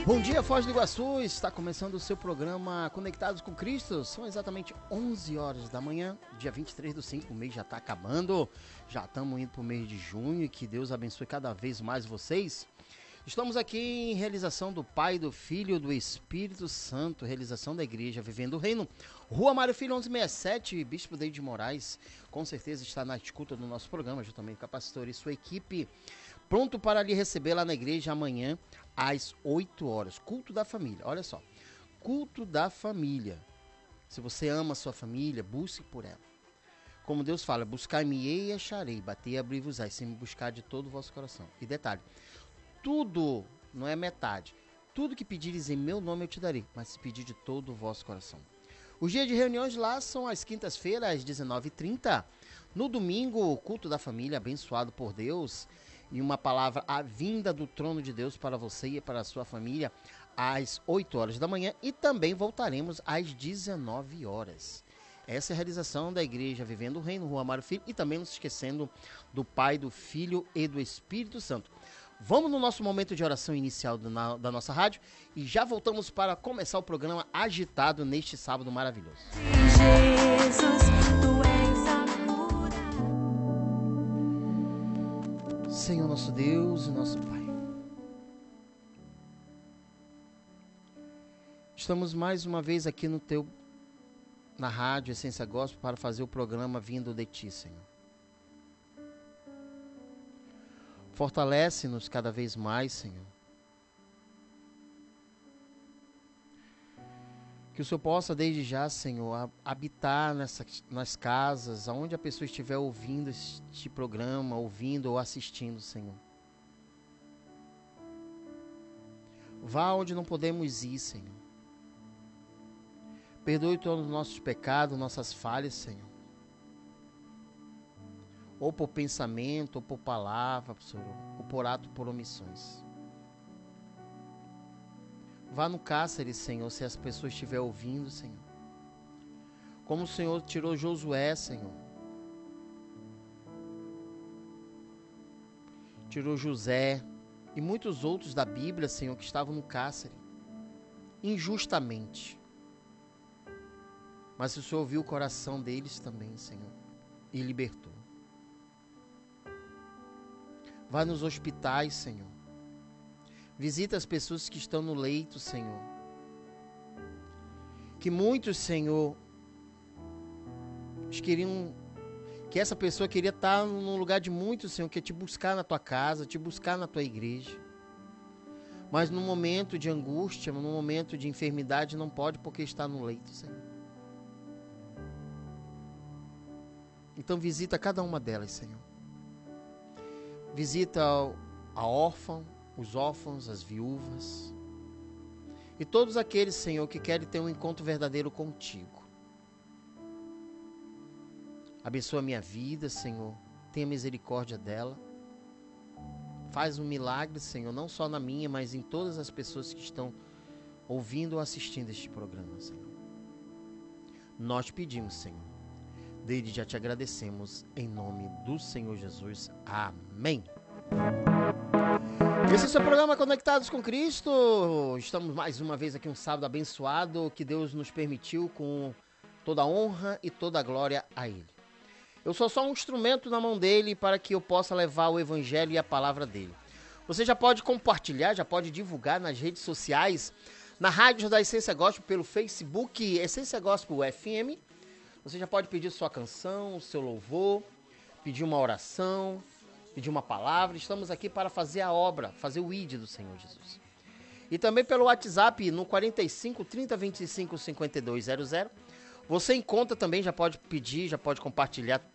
Bom dia, Foz do Iguaçu, está começando o seu programa Conectados com Cristo, são exatamente 11 horas da manhã, dia 23/5, o mês já está acabando, já estamos indo para o mês de junho e que Deus abençoe cada vez mais vocês. Estamos aqui em realização do Pai, do Filho e do Espírito Santo, realização da Igreja Vivendo o Reino, Rua Mário Filho 1167, Bispo Deide Moraes, com certeza está na escuta do nosso programa, juntamente com a pastora e sua equipe, pronto para lhe receber lá na igreja amanhã, às 8 horas, culto da família, olha só, culto da família. Se você ama a sua família, busque por ela. Como Deus fala, buscar-me-ei e acharei, bater e abrir-vos-ei, sem me buscar de todo o vosso coração. E detalhe, tudo, não é metade, tudo que pedires em meu nome eu te darei, mas se pedir de todo o vosso coração. Os dias de reuniões lá são às quintas-feiras, às 19h30, no domingo, o culto da família, abençoado por Deus, e uma palavra, a vinda do trono de Deus para você e para a sua família, às 8 horas da manhã, e também voltaremos às 19 horas. Essa é a realização da Igreja Vivendo o Reino, Rua Mário Filho, e também não se esquecendo do Pai, do Filho e do Espírito Santo. Vamos no nosso momento de oração inicial da nossa rádio, e já voltamos para começar o programa agitado neste sábado maravilhoso. Jesus, tu és a Senhor nosso Deus e nosso Pai, estamos mais uma vez aqui na rádio Essência Gospel para fazer o programa Vindo de Ti, Senhor. Fortalece-nos cada vez mais, Senhor. Que o Senhor possa desde já, Senhor, habitar nas casas, aonde a pessoa estiver ouvindo este programa, ouvindo ou assistindo, Senhor. Vá onde não podemos ir, Senhor. Perdoe todos os nossos pecados, nossas falhas, Senhor. Ou por pensamento, ou por palavra, Senhor, ou por ato, por omissões. Vá no cárcere, Senhor, se as pessoas estiverem ouvindo, Senhor. Como o Senhor tirou Josué, Senhor. Tirou José e muitos outros da Bíblia, Senhor, que estavam no cárcere. Injustamente. Mas o Senhor ouviu o coração deles também, Senhor. E libertou. Vá nos hospitais, Senhor. Visita as pessoas que estão no leito, Senhor. Que muitos, Senhor, que essa pessoa queria estar num lugar de muitos, Senhor, que é te buscar na tua casa, te buscar na tua igreja. Mas no momento de angústia, no momento de enfermidade, não pode porque está no leito, Senhor. Então visita cada uma delas, Senhor. Visita a órfã, os órfãos, as viúvas e todos aqueles, Senhor, que querem ter um encontro verdadeiro contigo. Abençoa a minha vida, Senhor, tenha misericórdia dela. Faz um milagre, Senhor, não só na minha, mas em todas as pessoas que estão ouvindo ou assistindo este programa, Senhor. Nós pedimos, Senhor, desde já te agradecemos, em nome do Senhor Jesus. Amém. Esse é o seu programa Conectados com Cristo. Estamos mais uma vez aqui um sábado abençoado que Deus nos permitiu, com toda a honra e toda a glória a Ele. Eu sou só um instrumento na mão dele para que eu possa levar o Evangelho e a palavra dele. Você já pode compartilhar, já pode divulgar nas redes sociais, na rádio da Essência Gospel, pelo Facebook Essência Gospel FM. Você já pode pedir sua canção, o seu louvor, pedir uma oração, pedir uma palavra. Estamos aqui para fazer a obra, fazer o ID do Senhor Jesus. E também pelo WhatsApp no 45 30 25 52 00. Você encontra também, já pode pedir, já pode compartilhar